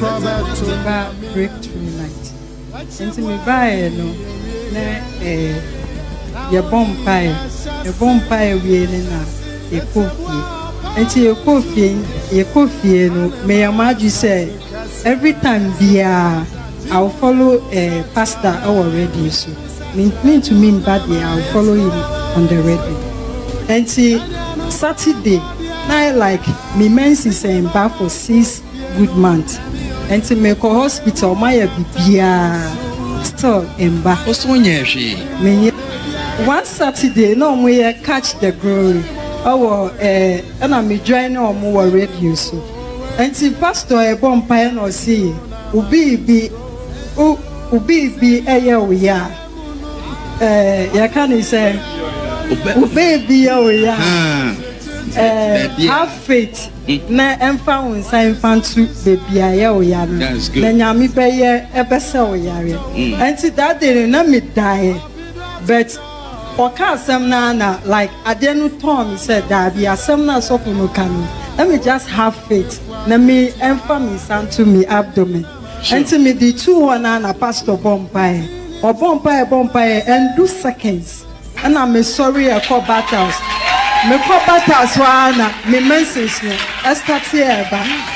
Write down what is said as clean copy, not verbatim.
Ba breakthrough night. Enti me buy no na ye bompire we na e coffee. Enti ye coffee no me amaju say every time bia I'll follow pastor our radio so mean to me bad I'll follow him on the radio. Enti Saturday now like me menses saying back for 6 good months. Enti me ko hospital my bibia still in back. One Saturday no we catch the glory. And I'm joining on more radio so. Enti pastor e bompire no see ubi be eye we ya. Ya can say ubi be we ya. Have faith na emfa wonsa emfa ntu baby aye o ya no na nyame beye ebese o yare enti that day na me die but oka asem na like ade no tom said that be asem na so no kan let me just have faith na me emfa me santo me abdomen enti me the 2 na pastor bompire and 2 seconds and I'm sorry I call battles. Me call battles wana me menses no start here ba